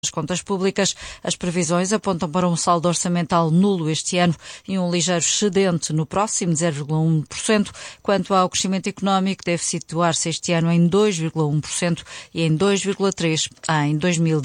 As contas públicas, as previsões apontam para um saldo orçamental nulo este ano e um ligeiro excedente no próximo, 0,1%. Quanto ao crescimento económico, deve situar-se este ano em 2,1% e em 2,3% em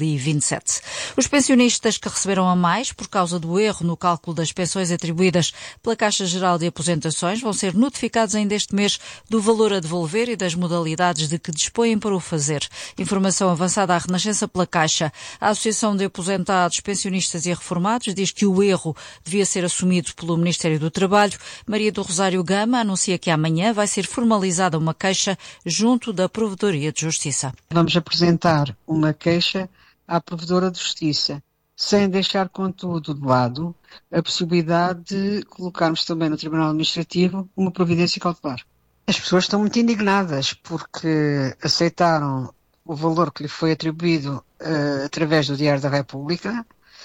2027. Os pensionistas que receberam a mais por causa do erro no cálculo das pensões atribuídas pela Caixa Geral de Aposentações vão ser notificados ainda este mês do valor a devolver e das modalidades de que dispõem para o fazer. Informação avançada à Renascença pela Caixa. A Associação de Aposentados, Pensionistas e Reformados diz que o erro devia ser assumido pelo Ministério do Trabalho. Maria do Rosário Gama anuncia que amanhã vai ser formalizada uma queixa junto da Provedoria de Justiça. Vamos apresentar uma queixa à Provedora de Justiça, sem deixar, contudo, de lado a possibilidade de colocarmos também no Tribunal Administrativo uma providência cautelar. As pessoas estão muito indignadas porque aceitaram o valor que lhe foi atribuído através do Diário da República,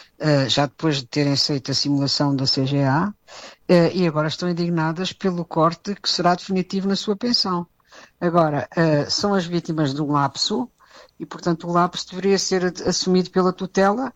já depois de terem aceito a simulação da CGA, e agora estão indignadas pelo corte que será definitivo na sua pensão. Agora, são as vítimas de um lapso e, portanto, o lapso deveria ser assumido pela tutela.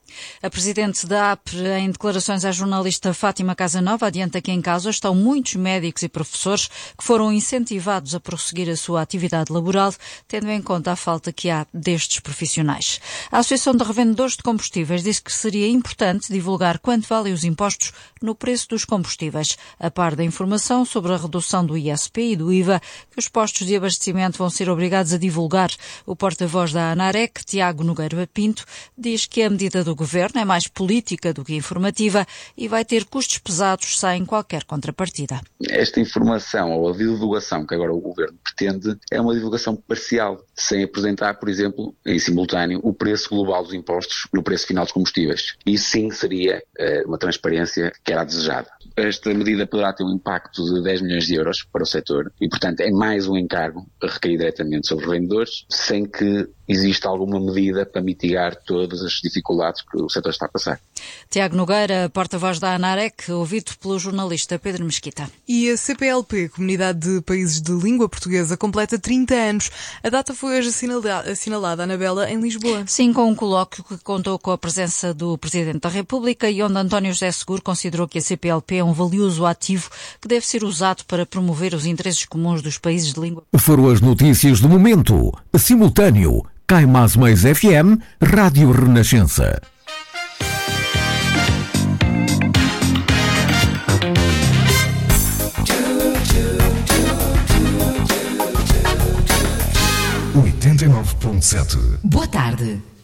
A presidente da APE, em declarações à jornalista Fátima Casanova, adianta que em casa estão muitos médicos e professores que foram incentivados a prosseguir a sua atividade laboral, tendo em conta a falta que há destes profissionais. A Associação de Revendedores de Combustíveis disse que seria importante divulgar quanto valem os impostos no preço dos combustíveis, a par da informação sobre a redução do ISP e do IVA que os postos de abastecimento vão ser obrigados a divulgar. O porta-voz da ANAREC, Tiago Nogueira Pinto, diz que a medida do Governo é mais política do que informativa e vai ter custos pesados sem qualquer contrapartida. Esta informação ou a divulgação que agora o Governo pretende é uma divulgação parcial, sem apresentar, por exemplo, em simultâneo, o preço global dos impostos no preço final dos combustíveis. Isso sim seria uma transparência que era desejada. Esta medida poderá ter um impacto de 10 milhões de euros para o setor e, portanto, é mais um encargo a recair diretamente sobre os vendedores, sem que exista alguma medida para mitigar todas as dificuldades que o setor está a passar. Tiago Nogueira, porta-voz da ANAREC, ouvido pelo jornalista Pedro Mesquita. E a CPLP, Comunidade de Países de Língua Portuguesa, completa 30 anos. A data foi hoje assinalada, Anabela, em Lisboa. Sim, com um colóquio que contou com a presença do Presidente da República e onde António José Seguro considerou que a CPLP é um valioso ativo que deve ser usado para promover os interesses comuns dos países de língua. Foram as notícias do momento. Simultâneo. Cai Mais Mais FM, Rádio Renascença. Oitenta e 89.7. Boa tarde.